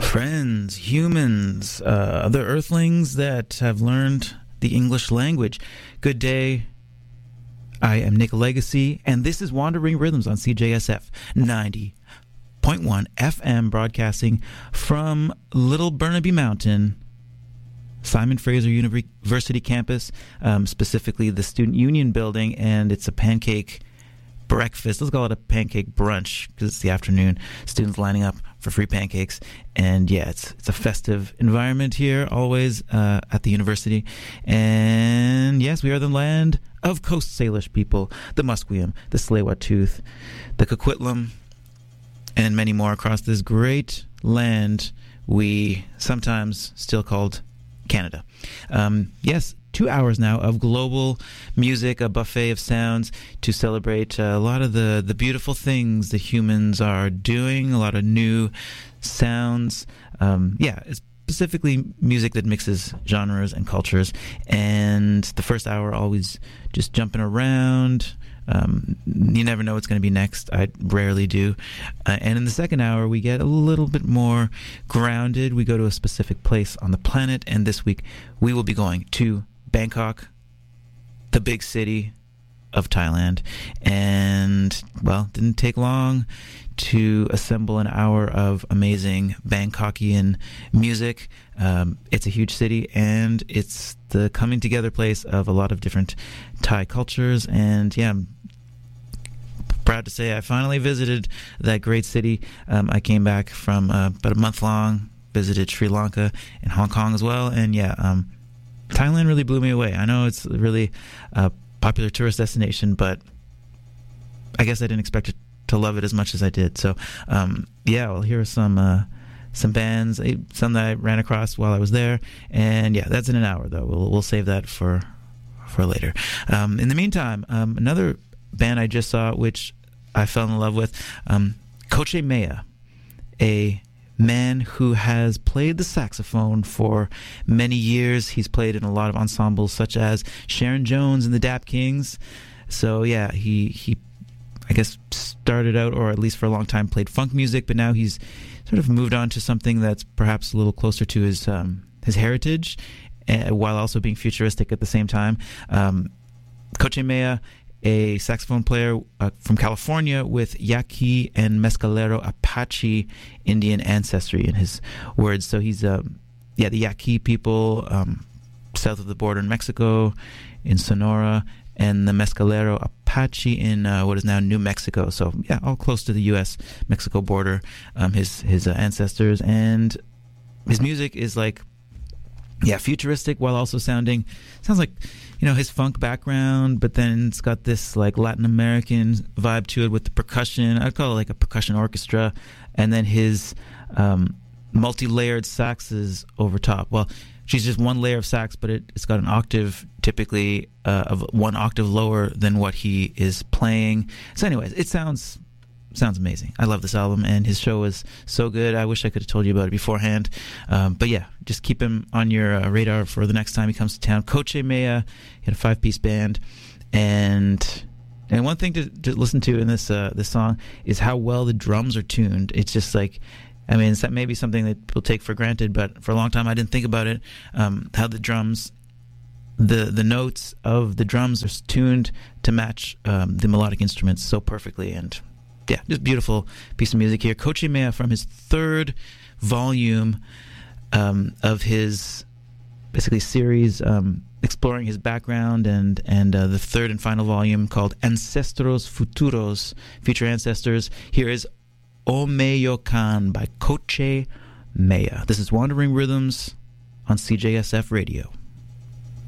Friends, humans, other earthlings that have learned the English language. Good day. I am Nick Legacy, and this is Wandering Rhythms on CJSF 90.1 FM, broadcasting from Little Burnaby Mountain, Simon Fraser University campus, specifically the Student Union building, and it's a pancake breakfast. Let's call it a pancake brunch because it's the afternoon. Students lining up for free pancakes, and yeah, it's a festive environment here always at the university. And yes, we are the land of Coast Salish people, the Musqueam, the Tsleil-Waututh, the Coquitlam, and many more across this great land we sometimes still called Canada. Yes, 2 hours now of global music, a buffet of sounds to celebrate a lot of the beautiful things that humans are doing, a lot of new sounds. It's specifically music that mixes genres and cultures. And the first hour always just jumping around. You never know what's going to be next. I rarely do. And in the second hour, we get a little bit more grounded. We go to a specific place on the planet. And this week, we will be going to Bangkok, the big city of Thailand. And, well, didn't take long to assemble an hour of amazing Bangkokian music. It's a huge city, and it's the coming together place of a lot of different Thai cultures. And, yeah, I'm proud to say I finally visited that great city. I came back from about a month long, visited Sri Lanka and Hong Kong as well. And, yeah, Thailand really blew me away. I know it's really a popular tourist destination, but I guess I didn't expect to love it as much as I did. So, well, here are some bands, some that I ran across while I was there. And yeah, that's in an hour though. We'll save that for later. In the meantime, another band I just saw, which I fell in love with, Koche Mea, a man who has played the saxophone for many years. He's played in a lot of ensembles such as Sharon Jones and the Dap Kings. So yeah, he I guess started out, or at least for a long time, played funk music, but now he's sort of moved on to something that's perhaps a little closer to his heritage, while also being futuristic at the same time. Koche Mea, a saxophone player from California with Yaqui and Mescalero Apache Indian ancestry in his words. So he's the Yaqui people south of the border in Mexico, in Sonora, and the Mescalero Apache in what is now New Mexico. So yeah, all close to the U.S.-Mexico border. His ancestors, and his music is like, futuristic while also sounds like, his funk background, but then it's got this like Latin American vibe to it with the percussion. I'd call it like a percussion orchestra, and then his multi-layered saxes over top. Well, she's just one layer of sax, but it's got an octave, typically of one octave lower than what he is playing. So anyways, it sounds amazing. I love this album, and his show is so good. I wish I could have told you about it beforehand. But yeah, just keep him on your radar for the next time he comes to town. Koche Mea, he had a 5-piece band, and one thing to listen to in this song is how well the drums are tuned. It's just like, I mean, it's maybe something that people take for granted, but for a long time I didn't think about it. How the drums, the notes of the drums are tuned to match the melodic instruments so perfectly. And yeah, just beautiful piece of music here. Koche Mea from his third volume of his basically series exploring his background, and the third and final volume called Ancestros Futuros, Future Ancestors. Here is Omeyokan by Koche Mea. This is Wandering Rhythms on CJSF Radio.